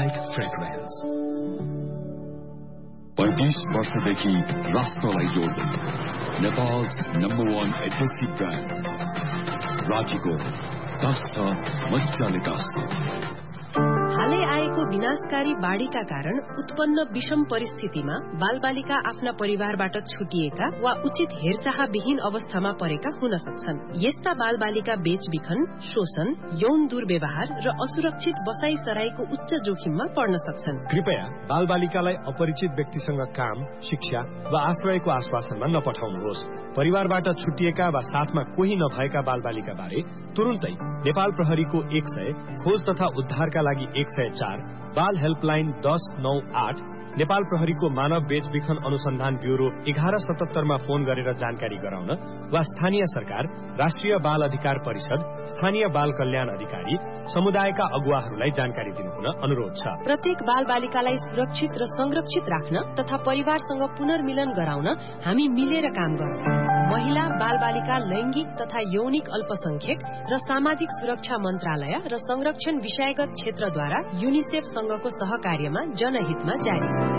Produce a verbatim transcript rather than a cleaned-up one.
right fragrance. पैंतीस वर्षदेखि राष्ट्रलाई जोड्दै Nepal's number one adhesive brand राजीको दस मजाले गाँस्छ। हालै आएको विनाशकारी बाढीका कारण उत्पन्न विषम परिस्थितिमा बालबालिका आफ्ना परिवारबाट छुटिएका वा उचित हेरचाह विहीन अवस्थामा परेका हुन सक्छन्। यस्ता बालबालिका बेचबिखन, शोषण, यौन दुर्व्यवहार र असुरक्षित बसाई सराईको उच्च जोखिममा पर्न सक्छन्। कृपया बालबालिकालाई अपरिचित व्यक्तिसँग काम, शिक्षा वा आश्रयको आश्वासनमा नपठाउनुहोस्। परिवारबाट छुटिएका वा साथमा कोही नभएका बालबालिका बारे तुरुन्तै नेपाल प्रहरीको एक सय, खोज तथा उद्धारका लागि एक सय चार, बाल हेल्पलाइन दस नौ आठ, नेपाल प्रहरीको मानव बेचबिखन अनुसन्धान ब्यूरो एघार सतहत्तरमा फोन गरेर जानकारी गराउन वा स्थानीय सरकार, राष्ट्रिय बाल अधिकार परिषद, स्थानीय बाल कल्याण अधिकारी, समुदायका अगुवाहरूलाई जानकारी दिनुहुन अनुरोध छ। प्रत्येक बालबालिकालाई सुरक्षित र संरक्षित राख्न तथा परिवारसँग पुनर्मिलन गराउन हामी मिलेर काम गर्छौं। महिला, बालबालिका, लैंगिक तथा यौनिक अल्पसंख्यक र सामाजिक सुरक्षा मन्त्रालय र संरक्षण विषयगत क्षेत्रद्वारा युनिसेफ सँगको सहकार्यमा जनहितमा जारी।